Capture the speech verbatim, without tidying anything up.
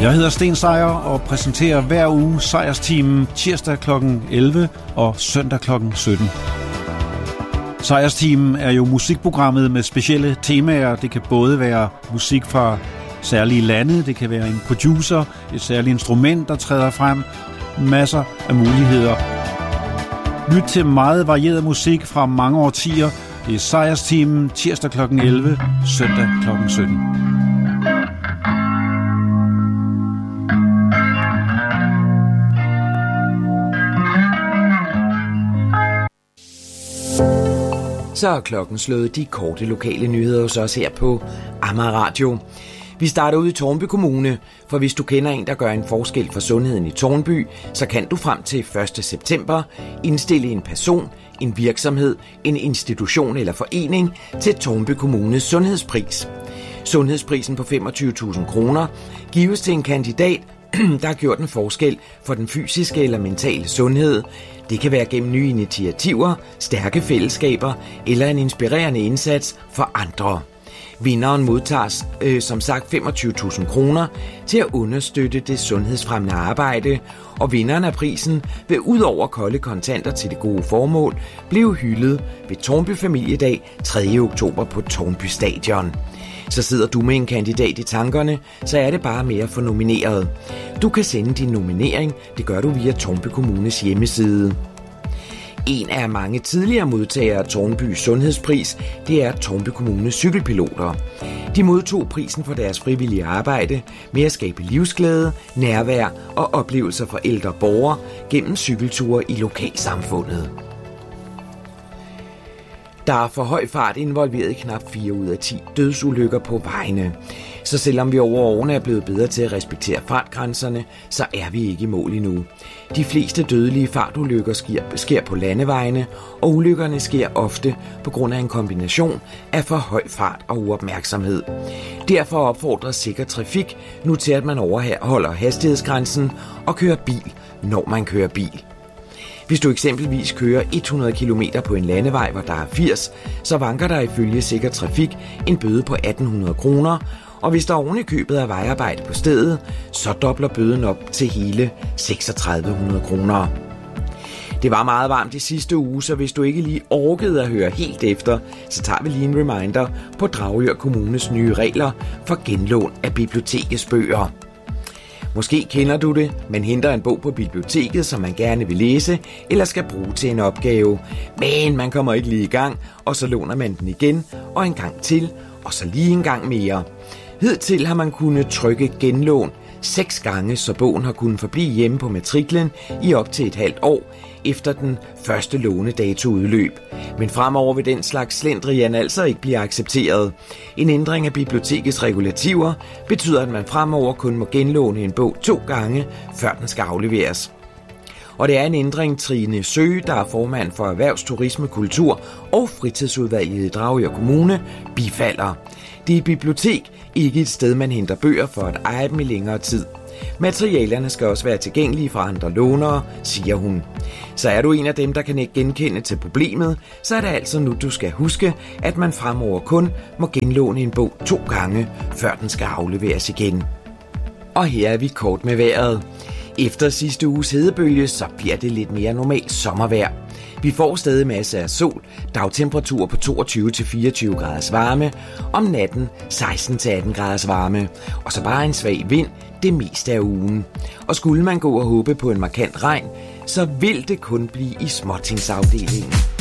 Jeg hedder Sten Sejer og præsenterer hver uge Sejrsteamen tirsdag klokken elleve og søndag klokken sytten. Sejrsteamen er jo musikprogrammet med specielle temaer. Det kan både være musik fra særlige lande, det kan være en producer, et særligt instrument, der træder frem, masser af muligheder. Lyt til meget varieret musik fra mange årtier. Det er Sejrsteamen tirsdag klokken elleve, søndag klokken sytten. Så er klokken slået de korte lokale nyheder hos os her på Amager Radio. Vi starter ud i Tårnby Kommune, for hvis du kender en, der gør en forskel for sundheden i Tårnby, så kan du frem til første september indstille en person, en virksomhed, en institution eller forening til Tårnby Kommunes sundhedspris. Sundhedsprisen på femogtyve tusind kroner gives til en kandidat, der har gjort en forskel for den fysiske eller mentale sundhed. Det kan være gennem nye initiativer, stærke fællesskaber eller en inspirerende indsats for andre. Vinderen modtager øh, som sagt femogtyve tusind kroner til at understøtte det sundhedsfremmende arbejde, og vinderen af prisen vil ud over kolde kontanter til det gode formål blive hyldet ved Tårnby Familiedag tredje oktober på Tårnby Stadion. Så sidder du med en kandidat i tankerne, så er det bare med at få nomineret. Du kan sende din nominering, det gør du via Tårnby Kommunes hjemmeside. En af mange tidligere modtagere af Tårnbys sundhedspris, det er Tårnby Kommunes cykelpiloter. De modtog prisen for deres frivillige arbejde med at skabe livsglæde, nærvær og oplevelser for ældre borgere gennem cykelture i lokalsamfundet. Der er for høj fart involveret i knap fire ud af ti dødsulykker på vejene. Så selvom vi over årene er blevet bedre til at respektere fartgrænserne, så er vi ikke i mål endnu. De fleste dødelige fartulykker sker, sker på landevejene, og ulykkerne sker ofte på grund af en kombination af for høj fart og uopmærksomhed. Derfor opfordres Sikker Trafik nu til, at man overholder hastighedsgrænsen og kører bil, når man kører bil. Hvis du eksempelvis kører hundrede kilometer på en landevej, hvor der er firs, så vanker der ifølge Sikker Trafik en bøde på atten hundrede kroner, og hvis der oven i købet er vejarbejde på stedet, så dobler bøden op til hele seksogtredive hundrede kroner. Det var meget varmt i sidste uge, så hvis du ikke lige orkede at høre helt efter, så tager vi lige en reminder på Dragør Kommunes nye regler for genlån af bibliotekets bøger. Måske kender du det, man henter en bog på biblioteket, som man gerne vil læse, eller skal bruge til en opgave. Men man kommer ikke lige i gang, og så låner man den igen, og en gang til, og så lige en gang mere. Hidtil har man kunnet trykke genlån seks gange, så bogen har kunnet forblive hjemme på matriklen i op til et halvt år, efter den første lånedato udløb. Men fremover vil den slags slendrian altså ikke blive accepteret. En ændring af bibliotekets regulativer betyder, at man fremover kun må genlåne en bog to gange, før den skal afleveres. Og det er en ændring, Trine Søge, der er formand for Erhvervs-, Turisme-, Kultur- og Fritidsudvalget i Dragør Kommune, bifalder. Det er et bibliotek, ikke et sted, man henter bøger for at eje dem i længere tid. Materialerne skal også være tilgængelige for andre lånere, siger hun. Så er du en af dem, der kan ikke genkende til problemet, så er det altså nu, du skal huske, at man fremover kun må genlåne en bog to gange, før den skal afleveres igen. Og her er vi kort med vejret. Efter sidste uges hedebølge, så bliver det lidt mere normalt sommervejr. Vi får stadig masser af sol, dagtemperaturer på toogtyve til fireogtyve graders varme, om natten seksten til atten graders varme, og så bare en svag vind det meste af ugen. Og skulle man gå og håbe på en markant regn, så vil det kun blive i småtingsafdelingen.